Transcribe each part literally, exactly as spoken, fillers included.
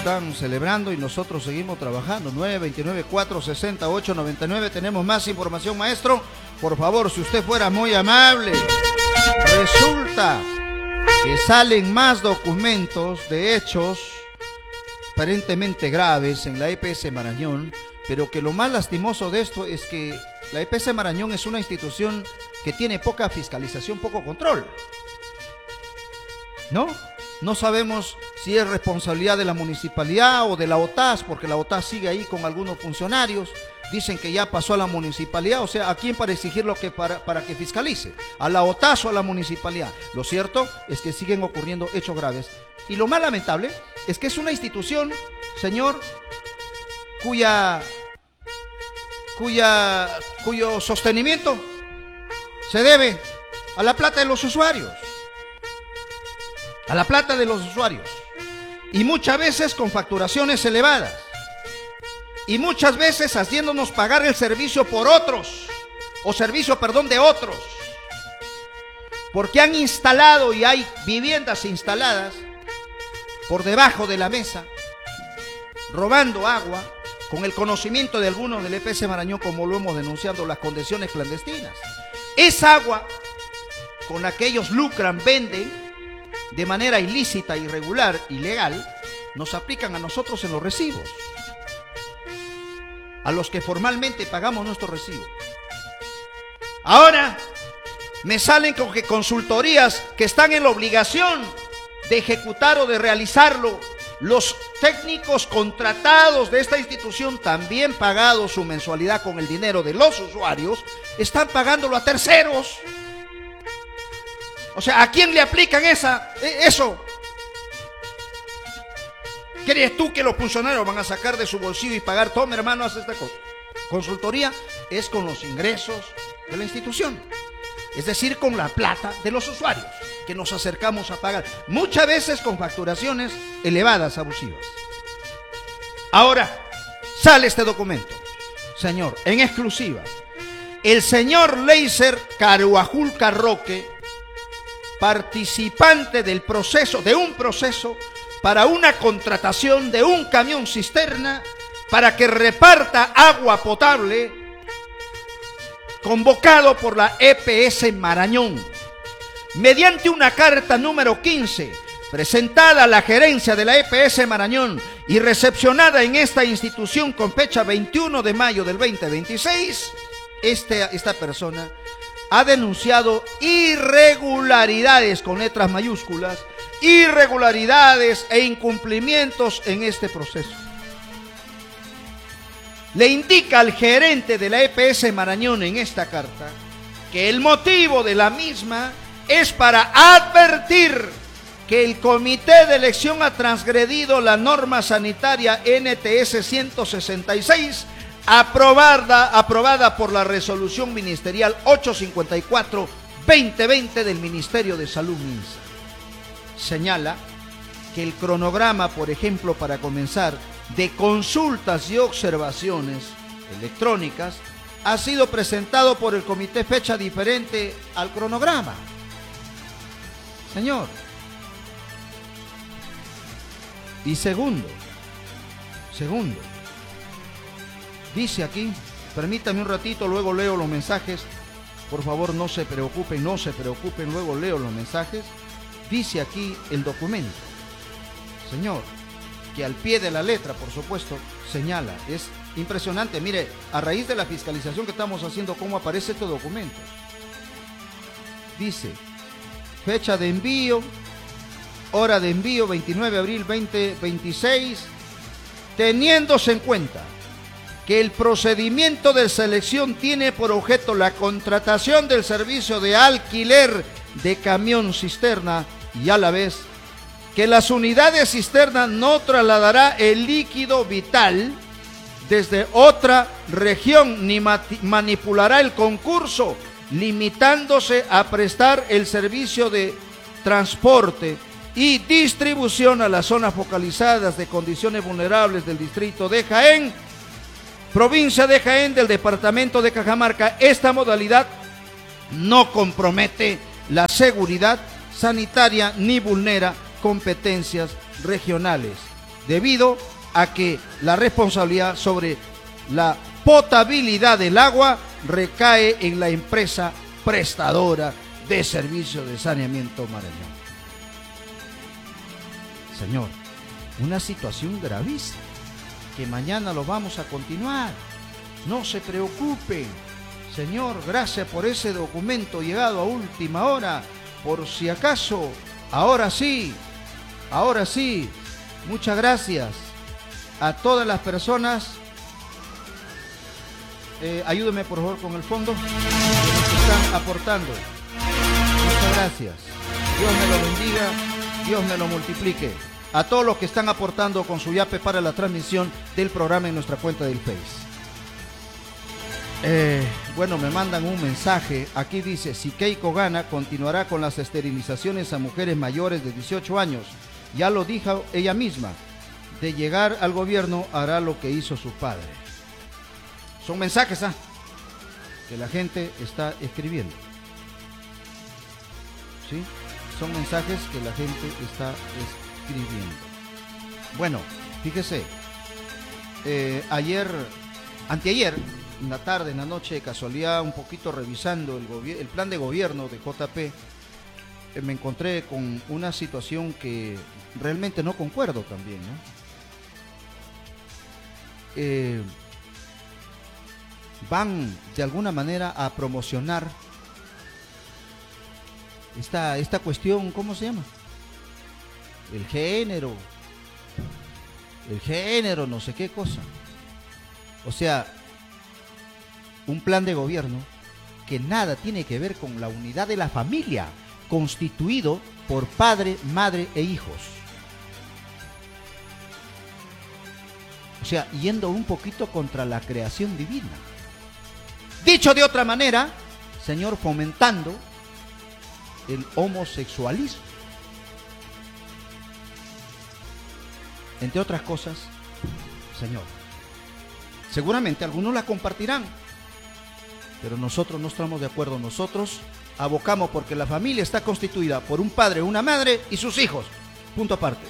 están celebrando y nosotros seguimos trabajando. nueve veintinueve, cuatrocientos sesenta, ochocientos noventa y nueve. Tenemos más información, maestro. Por favor, si usted fuera muy amable. Resulta que salen más documentos de hechos aparentemente graves en la E P S Marañón, pero que lo más lastimoso de esto es que la E P S Marañón es una institución que tiene poca fiscalización, poco control. ¿No? No sabemos si es responsabilidad de la municipalidad o de la O T A S, porque la O T A S sigue ahí con algunos funcionarios. Dicen que ya pasó a la municipalidad, o sea, ¿a quién para exigirlo que para, para que fiscalice? ¿A la O T A S o a la municipalidad? Lo cierto es que siguen ocurriendo hechos graves. Y lo más lamentable es que es una institución, señor, cuya, cuya, cuyo sostenimiento se debe a la plata de los usuarios. A la plata de los usuarios. Y muchas veces con facturaciones elevadas. Y muchas veces haciéndonos pagar el servicio por otros. O servicio, perdón, de otros. Porque han instalado y hay viviendas instaladas por debajo de la mesa, robando agua, con el conocimiento de algunos del E P S Marañón, como lo hemos denunciado, las condiciones clandestinas. Esa agua con la que ellos lucran, venden de manera ilícita, irregular, ilegal, nos aplican a nosotros en los recibos, a los que formalmente pagamos nuestros recibos. Ahora me salen con que consultorías que están en la obligación de ejecutar o de realizarlo, los técnicos contratados de esta institución, también pagados su mensualidad con el dinero de los usuarios, están pagándolo a terceros. O sea, ¿a quién le aplican esa, eso? ¿Crees tú que los funcionarios van a sacar de su bolsillo y pagar? Toma, hermano, haz esta cosa. Consultoría es con los ingresos de la institución, es decir, con la plata de los usuarios que nos acercamos a pagar, muchas veces con facturaciones elevadas, abusivas. Ahora sale este documento, señor, en exclusiva. El señor Leiser Caruajul Carroque, participante del proceso, de un proceso para una contratación de un camión cisterna para que reparta agua potable, convocado por la E P S Marañón, mediante una carta número quince, presentada a la gerencia de la E P S Marañón y recepcionada en esta institución con fecha veintiuno de mayo del veinte veintiséis, este, esta persona ha denunciado irregularidades con letras mayúsculas, irregularidades e incumplimientos en este proceso. Le indica al gerente de la E P S Marañón en esta carta que el motivo de la misma es para advertir que el comité de elección ha transgredido la norma sanitaria N T S ciento sesenta y seis, aprobada, aprobada por la resolución ministerial ochocientos cincuenta y cuatro guión veinte veinte del Ministerio de Salud MINSA. Señala que el cronograma, por ejemplo, para comenzar, de consultas y observaciones electrónicas ha sido presentado por el comité fecha diferente al cronograma. Señor. Y segundo, segundo, dice aquí, permítame un ratito, luego leo los mensajes, por favor no se preocupen, no se preocupen, luego leo los mensajes. Dice aquí el documento, señor, que al pie de la letra, por supuesto, señala, es impresionante, mire, a raíz de la fiscalización que estamos haciendo, cómo aparece este documento. Dice, fecha de envío, hora de envío, veintinueve de abril veinte veintiséis, teniéndose en cuenta que el procedimiento de selección tiene por objeto la contratación del servicio de alquiler de camión cisterna y a la vez que las unidades cisterna no trasladará el líquido vital desde otra región ni manipulará el concurso, limitándose a prestar el servicio de transporte y distribución a las zonas focalizadas de condiciones vulnerables del distrito de Jaén, provincia de Jaén, del departamento de Cajamarca. Esta modalidad no compromete la seguridad sanitaria ni vulnera competencias regionales. debido a que la responsabilidad sobre la potabilidad del agua recae en la empresa prestadora de servicios de saneamiento Marañón. Señor, una situación gravísima que mañana lo vamos a continuar. No se preocupen. Señor, gracias por ese documento llegado a última hora. Por si acaso, ahora sí, ahora sí. Muchas gracias a todas las personas. Eh, ayúdenme por favor con el fondo que están aportando. Muchas gracias. Dios me lo bendiga, Dios me lo multiplique. A todos los que están aportando con su yape para la transmisión del programa en nuestra cuenta del Face. Eh, bueno, me mandan un mensaje. Aquí dice, si Keiko gana, continuará con las esterilizaciones a mujeres mayores de dieciocho años. Ya lo dijo ella misma. De llegar al gobierno, hará lo que hizo su padre. Son mensajes, ¿ah? que la gente está escribiendo. ¿Sí? Son mensajes que la gente está escribiendo. escribiendo. Bueno, fíjese, eh, ayer, anteayer, en la tarde, en la noche, de casualidad, un poquito revisando el, el plan de gobierno de J P, eh, me encontré con una situación que realmente no concuerdo también, ¿no? Eh, van de alguna manera a promocionar esta, esta cuestión, ¿cómo se llama? El género, el género, no sé qué cosa. O sea, un plan de gobierno que nada tiene que ver con la unidad de la familia, constituido por padre, madre e hijos. O sea, yendo un poquito contra la creación divina. Dicho de otra manera, Señor, fomentando el homosexualismo. Entre otras cosas, Señor, seguramente algunos la compartirán, pero nosotros no estamos de acuerdo. Nosotros abocamos porque la familia está constituida por un padre, una madre y sus hijos. Punto aparte.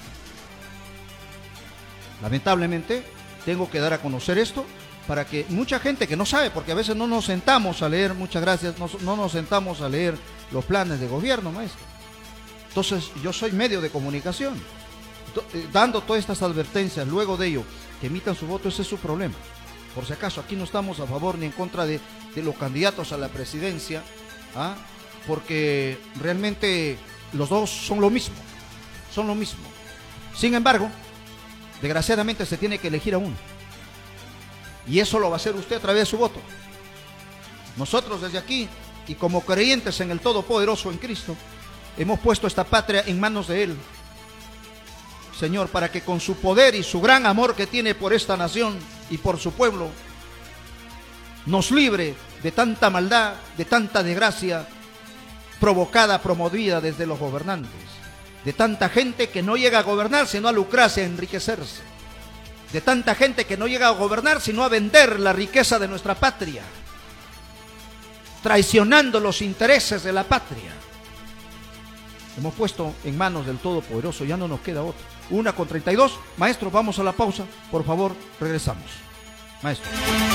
Lamentablemente, tengo que dar a conocer esto para que mucha gente que no sabe, porque a veces no nos sentamos a leer, muchas gracias, no, no nos sentamos a leer los planes de gobierno, maestro. Entonces, yo soy medio de comunicación. Dando todas estas advertencias, luego de ello, que emitan su voto, ese es su problema. Por si acaso, aquí no estamos a favor ni en contra de, de los candidatos a la presidencia, ¿ah? porque realmente los dos son lo mismo, son lo mismo. Sin embargo, desgraciadamente se tiene que elegir a uno. Y eso lo va a hacer usted a través de su voto. Nosotros desde aquí, y como creyentes en el Todopoderoso en Cristo, hemos puesto esta patria en manos de Él. Señor, para que con su poder y su gran amor que tiene por esta nación y por su pueblo, nos libre de tanta maldad, de tanta desgracia provocada, promovida desde los gobernantes, de tanta gente que no llega a gobernar sino a lucrarse, a enriquecerse, de tanta gente que no llega a gobernar sino a vender la riqueza de nuestra patria, traicionando los intereses de la patria. Hemos puesto en manos del Todopoderoso, ya no nos queda otro. Una con treinta y dos. Maestro, vamos a la pausa. Por favor, regresamos. Maestro.